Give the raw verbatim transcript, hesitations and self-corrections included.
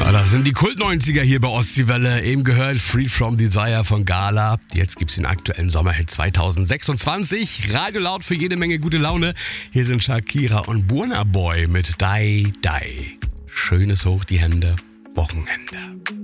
Ja, das sind die Kult-neunziger hier bei Ostseewelle. Eben gehört Free From Desire von Gala. Jetzt gibt's den aktuellen Sommerhit zwanzig sechsundzwanzig. Radio laut für jede Menge gute Laune. Hier sind Shakira und Burna Boy mit Die Die. Schönes hoch die Hände. Wochenende.